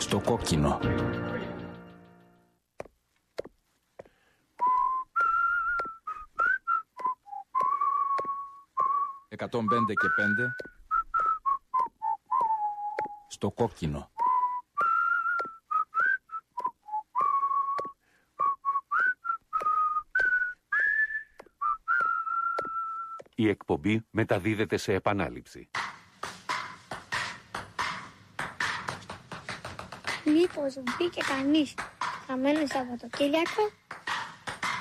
Στο κόκκινο. «105 και 5». Στο κόκκινο. Η εκπομπή μεταδίδεται σε επανάληψη. Μήπως μπήκε κανείς χαμένο Σαββατοκύριακο?